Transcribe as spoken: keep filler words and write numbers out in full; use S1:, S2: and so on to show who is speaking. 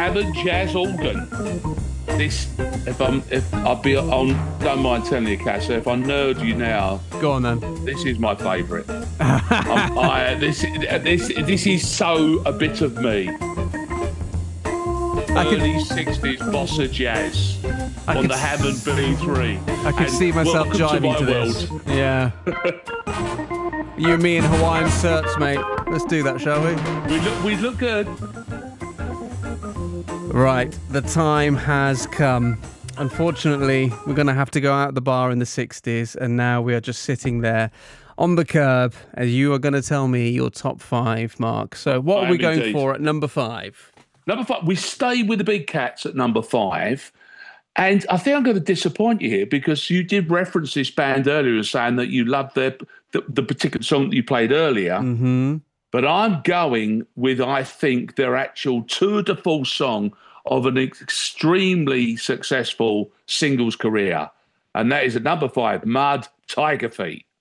S1: Hammond jazz organ. This, if I'm, if I'll be on, don't mind telling you, Cass, if I nerd you now,
S2: go on then.
S1: This is my favourite. I, this, this, this is so a bit of me.
S2: I
S1: Early
S2: could,
S1: sixties bossa jazz
S2: I
S1: on
S2: could
S1: the Hammond B three.
S2: I could see myself jiving to, to this. World. Yeah. You and me in Hawaiian shirts, mate. Let's do that, shall we?
S1: We look, we look good.
S2: Right, the time has come. Unfortunately, we're going to have to go out the bar in the sixties, and now we are just sitting there on the curb, as you are going to tell me your top five, Mark. So what I are we going indeed. for at number five?
S1: Number five, we stay with the Big Cats at number five. And I think I'm going to disappoint you here because you did reference this band earlier saying that you loved their, the, the particular song that you played earlier.
S2: Mm-hmm.
S1: But I'm going with, I think, their actual tour de force song of an extremely successful singles career. And that is at number five, Mud, Tiger Feet.